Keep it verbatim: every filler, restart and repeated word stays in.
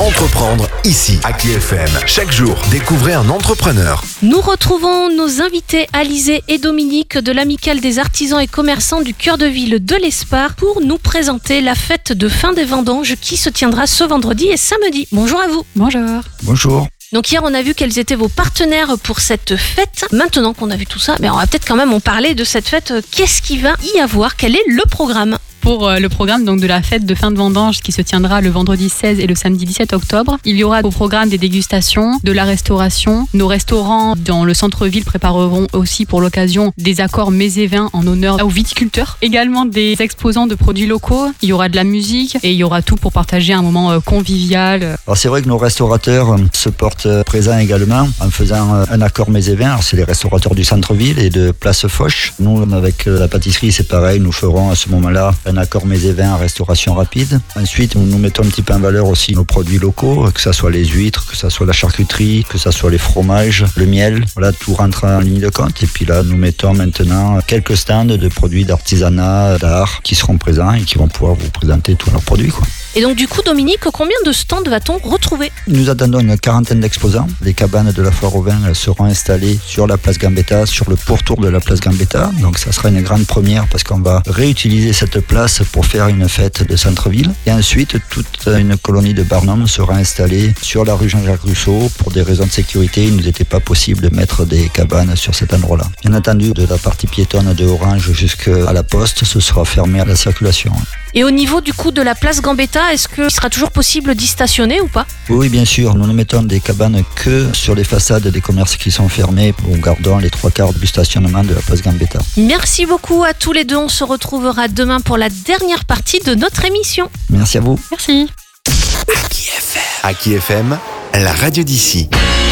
Entreprendre ici, à Qui F M. Chaque jour, découvrez un entrepreneur. Nous retrouvons nos invités Alizé et Dominique de l'Amicale des artisans et commerçants du cœur de ville de l'Espar pour nous présenter la fête de fin des vendanges qui se tiendra ce vendredi et samedi. Bonjour à vous. Bonjour. Bonjour. Donc hier on a vu quels étaient vos partenaires pour cette fête. Maintenant qu'on a vu tout ça, mais on va peut-être quand même en parler de cette fête. Qu'est-ce qu'il va y avoir? Quel est le programme? Pour le programme donc de la fête de fin de vendange qui se tiendra le vendredi seize et le samedi dix-sept octobre, il y aura au programme des dégustations, de la restauration. Nos restaurants dans le centre-ville prépareront aussi pour l'occasion des accords mets et vins en honneur aux viticulteurs. Également des exposants de produits locaux, il y aura de la musique et il y aura tout pour partager un moment convivial. Alors c'est vrai que nos restaurateurs se portent présents également en faisant un accord mets et vins. Alors c'est les restaurateurs du centre-ville et de Place Foch. Nous avec la pâtisserie c'est pareil, nous ferons à ce moment-là un accord mets et vins en restauration rapide. Ensuite, nous, nous mettons un petit peu en valeur aussi nos produits locaux, que ce soit les huîtres, que ce soit la charcuterie, que ce soit les fromages, le miel. Voilà, tout rentre en ligne de compte. Et puis là, nous mettons maintenant quelques stands de produits d'artisanat, d'art qui seront présents et qui vont pouvoir vous présenter tous leurs produits, quoi. Et donc du coup, Dominique, combien de stands va-t-on retrouver? Nous attendons une quarantaine d'exposants. Les cabanes de la foire au vin seront installées sur la place Gambetta, sur le pourtour de la place Gambetta. Donc ça sera une grande première parce qu'on va réutiliser cette place pour faire une fête de centre-ville. Et ensuite, toute une colonie de barnums sera installée sur la rue Jean-Jacques Rousseau. Pour des raisons de sécurité, il ne nous était pas possible de mettre des cabanes sur cet endroit-là. Bien entendu, de la partie piétonne de Orange jusqu'à la poste, ce sera fermé à la circulation. Et au niveau du coup de la place Gambetta, est-ce qu'il sera toujours possible d'y stationner ou pas? Oui, bien sûr. Nous ne mettons des cabanes que sur les façades des commerces qui sont fermés en gardant les trois quarts du stationnement de la place Gambetta. Merci beaucoup à tous les deux. On se retrouvera demain pour la dernière partie de notre émission. Merci à vous. Merci. À Qui F M. À Qui F M, la radio d'ici.